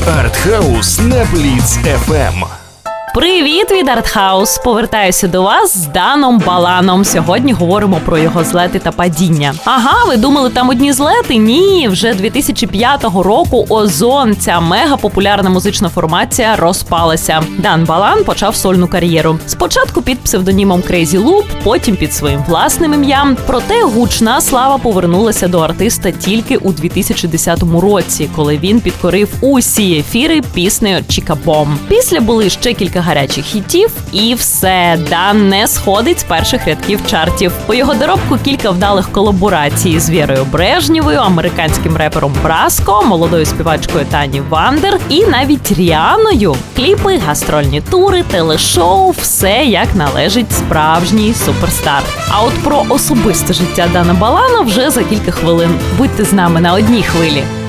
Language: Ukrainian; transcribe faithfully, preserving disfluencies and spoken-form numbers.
Артхаус на Бліц еф ем. Привіт від Артхаус! Повертаюся до вас з Даном Баланом. Сьогодні говоримо про його злети та падіння. Ага, ви думали, там одні злети? Ні, вже дві тисячі п'ятого року Озон, ця мега-популярна музична формація, розпалася. Дан Балан почав сольну кар'єру. Спочатку під псевдонімом Crazy Loop, потім під своїм власним ім'ям. Проте гучна слава повернулася до артиста тільки у дві тисячі десятому році, коли він підкорив усі ефіри піснею «Чіка Бом». Після були ще кілька гарячих хітів, і все, Дан не сходить з перших рядків чартів. По його доробку кілька вдалих колаборацій з Вірою Брежнєвою, американським репером Браско, молодою співачкою Тані Вандер і навіть Ріаною. Кліпи, гастрольні тури, телешоу – все як належить справжній суперстар. А от про особисте життя Дана Балана вже за кілька хвилин. Будьте з нами на одній хвилі.